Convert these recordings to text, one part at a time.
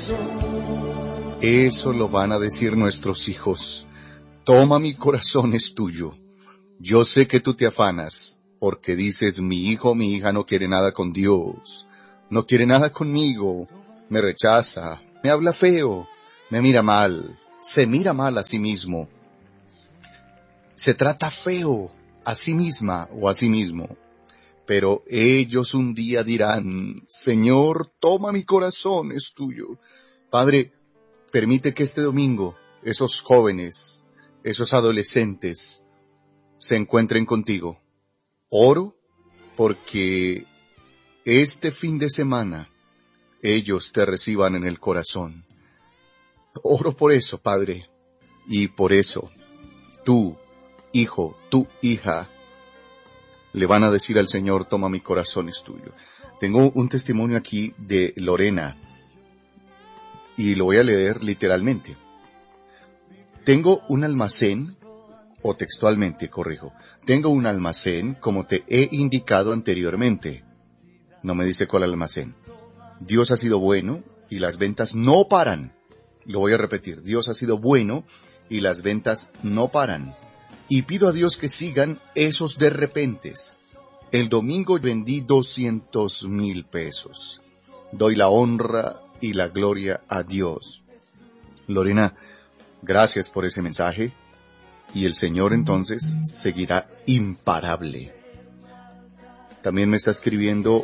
Eso lo van a decir nuestros hijos. Toma, mi corazón es tuyo. Yo sé que tú te afanas, porque dices, mi hijo, mi hija no quiere nada con Dios, no quiere nada conmigo, me rechaza, me habla feo, me mira mal, se mira mal a sí mismo, se trata feo a sí misma o a sí mismo. Pero ellos un día dirán, Señor, toma mi corazón, es tuyo. Padre, permite que este domingo esos jóvenes, esos adolescentes, se encuentren contigo. Oro porque este fin de semana ellos te reciban en el corazón. Oro por eso, Padre, y por eso tú, hijo, tu hija, le van a decir al Señor, toma mi corazón es tuyo. Tengo un testimonio aquí de Lorena y lo voy a leer literalmente. Tengo un almacén, o textualmente, corrijo. Tengo un almacén como te he indicado anteriormente. No me dice cuál almacén. Dios ha sido bueno y las ventas no paran. Lo voy a repetir. Dios ha sido bueno y las ventas no paran. Y pido a Dios que sigan esos de repentes. El domingo vendí 200,000 pesos. Doy la honra y la gloria a Dios. Lorena, gracias por ese mensaje. Y el Señor entonces seguirá imparable. También me está escribiendo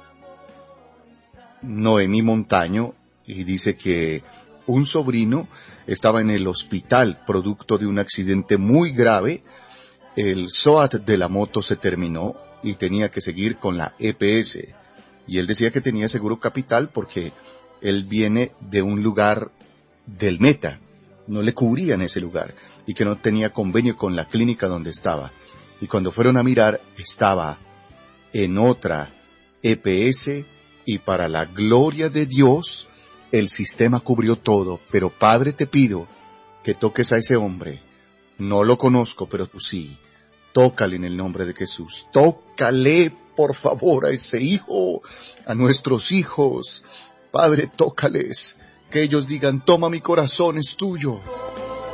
Noemí Montaño y dice que un sobrino estaba en el hospital producto de un accidente muy grave. El SOAT de la moto se terminó y tenía que seguir con la EPS. Y él decía que tenía seguro capital porque él viene de un lugar del Meta. No le cubrían ese lugar y que no tenía convenio con la clínica donde estaba. Y cuando fueron a mirar, estaba en otra EPS y para la gloria de Dios, el sistema cubrió todo. Pero Padre, te pido que toques a ese hombre. No lo conozco, pero tú sí. Tócale en el nombre de Jesús. Tócale, por favor, a ese hijo, a nuestros hijos. Padre, tócales. Que ellos digan, toma mi corazón, es tuyo.